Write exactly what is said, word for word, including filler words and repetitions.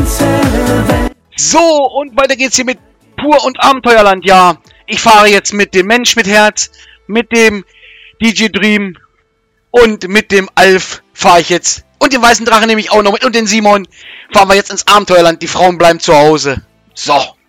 So, und weiter geht's hier mit Pur und Abenteuerland. Ja, ich fahre jetzt mit dem Mensch mit Herz, mit dem D J Dream und mit dem Alf fahre ich jetzt. Und den weißen Drachen nehme ich auch noch mit. Und den Simon fahren wir jetzt ins Abenteuerland. Die Frauen bleiben zu Hause. So.